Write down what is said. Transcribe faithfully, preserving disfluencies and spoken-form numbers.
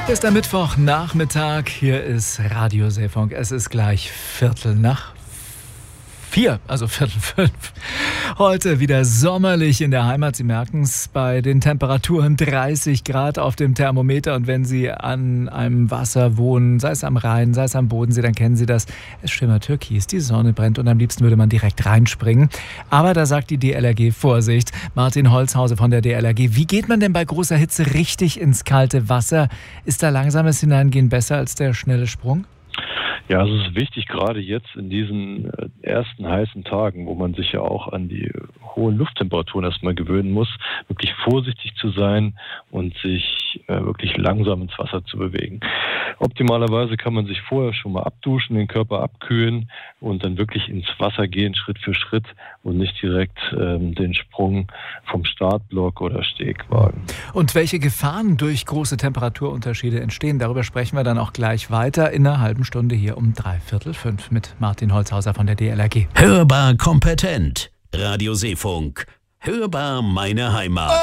Ist der Mittwochnachmittag, hier ist Radio Seefunk. Es ist gleich Viertel nach vier, also Viertel fünf. Heute wieder sommerlich in der Heimat. Sie merken es bei den Temperaturen dreißig Grad auf dem Thermometer. Und wenn Sie an einem Wasser wohnen, sei es am Rhein, sei es am Bodensee, dann kennen Sie das. Es schimmert türkis, die Sonne brennt und am liebsten würde man direkt reinspringen. Aber da sagt die D L R G, Vorsicht. Martin Holzhauser von der D L R G. Wie geht man denn bei großer Hitze richtig ins kalte Wasser? Ist da langsames Hineingehen besser als der schnelle Sprung? Ja, also es ist wichtig, gerade jetzt in diesen ersten heißen Tagen, wo man sich ja auch an die hohen Lufttemperaturen erstmal gewöhnen muss, wirklich vorsichtig zu sein und sich äh, wirklich langsam ins Wasser zu bewegen. Optimalerweise kann man sich vorher schon mal abduschen, den Körper abkühlen und dann wirklich ins Wasser gehen, Schritt für Schritt und nicht direkt ähm, den Sprung vom Startblock oder Steg wagen. Und welche Gefahren durch große Temperaturunterschiede entstehen, darüber sprechen wir dann auch gleich weiter in einer halben Stunde hier um dreiviertel fünf mit Martin Holzhauser von der D L R G. Hörbar kompetent. Radio Seefunk. Hörbar meine Heimat.